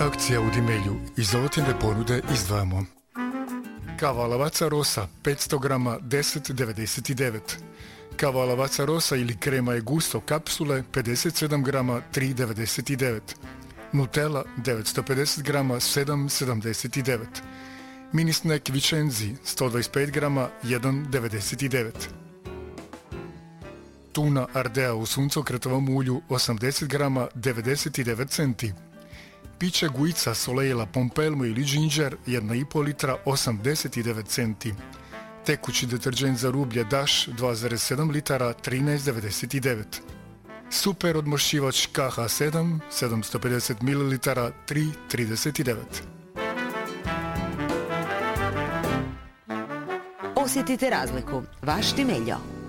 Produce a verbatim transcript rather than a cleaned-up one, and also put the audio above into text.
Akcija u Dimelju. Iz ovotine ponude izdvajamo kava Lavazza Rosa petsto grama deset devedeset devet, kava Lavazza Rosa ili krema e gusto kapsule pedeset sedam grama tri devedeset devet, Nutella devetsto pedeset grama sedam sedamdeset devet, mini snack Vicenzi sto dvadeset pet grama jedan devedeset devet, tuna Ardea u suncokretovom ulju osamdeset grama devedeset devet centi, piće Guica Soleila Pompelmo ili Ginger jedna i pol litra osamdeset devet centi, tekući deterđent za rublje Dash dva zarez sedam litara trinaest devedeset devet, super odmošćivač K H sedam sedamsto pedeset mililitara tri trideset devet. Osjetite razliku. Vaš Dimeljo.